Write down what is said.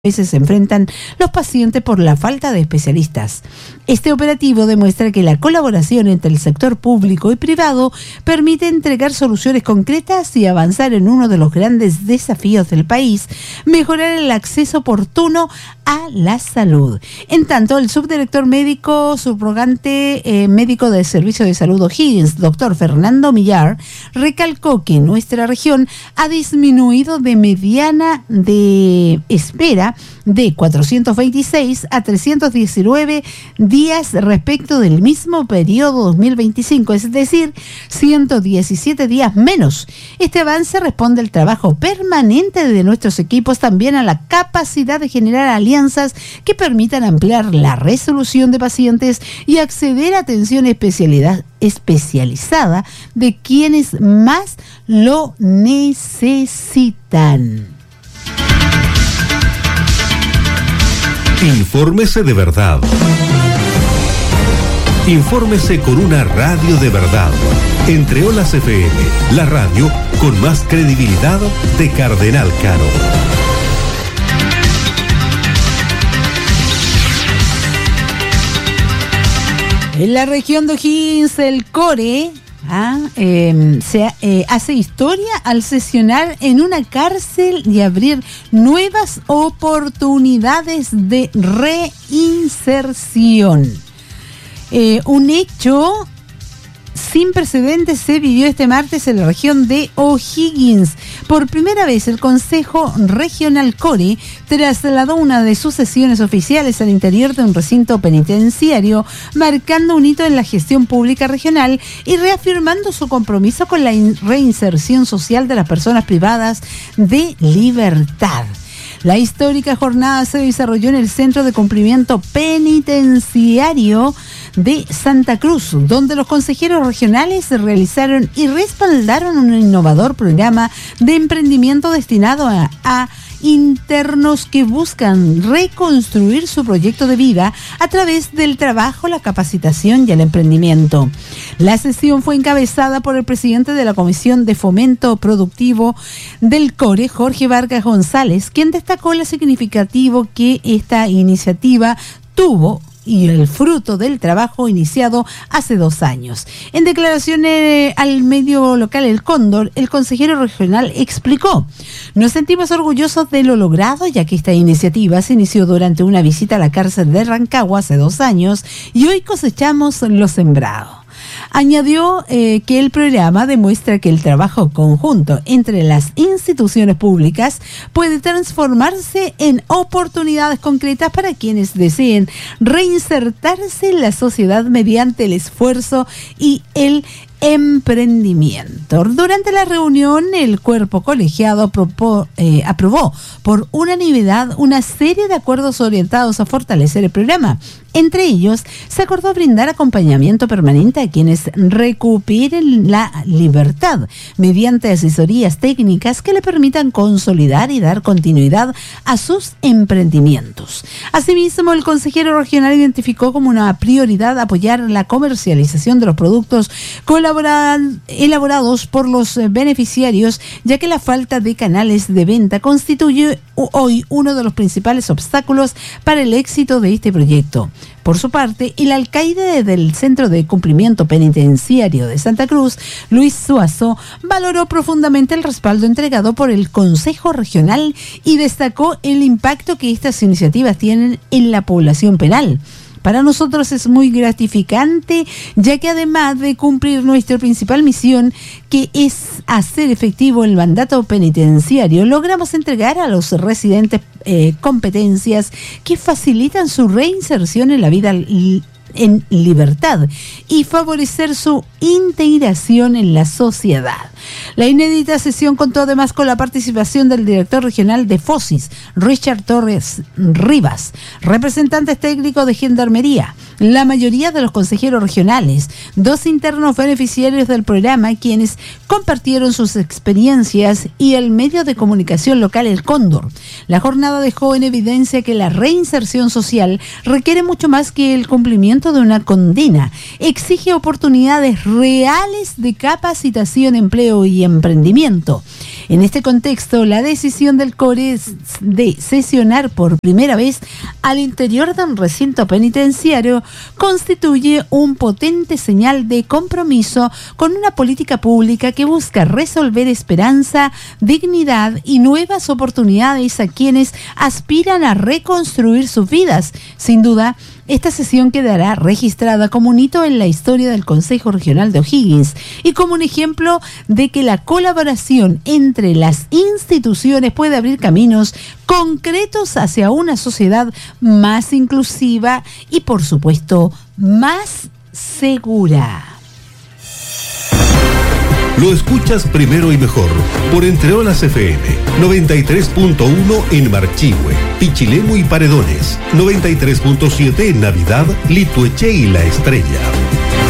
veces se enfrentan los pacientes por la falta de especialistas. Este operativo demuestra que la colaboración entre el sector público y privado permite entregar soluciones concretas y avanzar en uno de los grandes desafíos del país, mejorar el acceso oportuno a la salud. En tanto, el subdirector médico subrogante médico del Servicio de Salud O'Higgins, doctor Fernando Millar, recalcó que nuestra región ha disminuido de mediana de espera de 426 a 319 días respecto del mismo periodo 2025, es decir, 117 días menos. Este avance responde al trabajo permanente de nuestros equipos, también a la capacidad de generar alianzas que permitan ampliar la resolución de pacientes y acceder a atención especializada de quienes más lo necesitan. Infórmese de verdad. Infórmese con una radio de verdad. Entre Olas FM, la radio con más credibilidad de Cardenal Caro. En la región de O'Higgins, el CORE hace historia al sesionar en una cárcel y abrir nuevas oportunidades de reinserción. Un hecho sin precedentes se vivió este martes en la región de O'Higgins. Por primera vez, el Consejo Regional CORE trasladó una de sus sesiones oficiales al interior de un recinto penitenciario, marcando un hito en la gestión pública regional y reafirmando su compromiso con la reinserción social de las personas privadas de libertad. La histórica jornada se desarrolló en el Centro de Cumplimiento Penitenciario de Santa Cruz, donde los consejeros regionales realizaron y respaldaron un innovador programa de emprendimiento destinado a internos que buscan reconstruir su proyecto de vida a través del trabajo, la capacitación y el emprendimiento. La sesión fue encabezada por el presidente de la Comisión de Fomento Productivo del CORE, Jorge Vargas González, quien destacó lo significativo que esta iniciativa tuvo y el fruto del trabajo iniciado hace 2 años. En declaraciones al medio local El Cóndor, el consejero regional explicó: nos sentimos orgullosos de lo logrado, ya que esta iniciativa se inició durante una visita a la cárcel de Rancagua hace 2 años y hoy cosechamos lo sembrado. Añadió que el programa demuestra que el trabajo conjunto entre las instituciones públicas puede transformarse en oportunidades concretas para quienes deseen reinsertarse en la sociedad mediante el esfuerzo y el emprendimiento. Durante la reunión, el cuerpo colegiado aprobó por unanimidad una serie de acuerdos orientados a fortalecer el programa. Entre ellos, se acordó brindar acompañamiento permanente a quienes recuperen la libertad mediante asesorías técnicas que le permitan consolidar y dar continuidad a sus emprendimientos. Asimismo, el consejero regional identificó como una prioridad apoyar la comercialización de los productos elaborados por los beneficiarios, ya que la falta de canales de venta constituye hoy uno de los principales obstáculos para el éxito de este proyecto. Por su parte, el alcaide del Centro de Cumplimiento Penitenciario de Santa Cruz, Luis Suazo, valoró profundamente el respaldo entregado por el Consejo Regional y destacó el impacto que estas iniciativas tienen en la población penal. Para nosotros es muy gratificante, ya que además de cumplir nuestra principal misión, que es hacer efectivo el mandato penitenciario, logramos entregar a los residentes competencias que facilitan su reinserción en la vida en libertad y favorecer su integración en la sociedad. La inédita sesión contó además con la participación del director regional de FOSIS, Richard Torres Rivas, representantes técnicos de Gendarmería, la mayoría de los consejeros regionales, 2 internos beneficiarios del programa, quienes compartieron sus experiencias, y el medio de comunicación local El Cóndor. La jornada dejó en evidencia que la reinserción social requiere mucho más que el cumplimiento de una condena. Exige oportunidades reales de capacitación, empleo y emprendimiento. En este contexto, la decisión del CORE de sesionar por primera vez al interior de un recinto penitenciario constituye un potente señal de compromiso con una política pública que busca resolver esperanza, dignidad y nuevas oportunidades a quienes aspiran a reconstruir sus vidas. Sin duda, esta sesión quedará registrada como un hito en la historia del Consejo Regional de O'Higgins y como un ejemplo de que la colaboración entre las instituciones puede abrir caminos concretos hacia una sociedad más inclusiva y, por supuesto, más segura. Lo escuchas primero y mejor por Entre Olas FM 93.1 en Marchihue, Pichilemu y Paredones, 93.7 en Navidad, Litueche y La Estrella.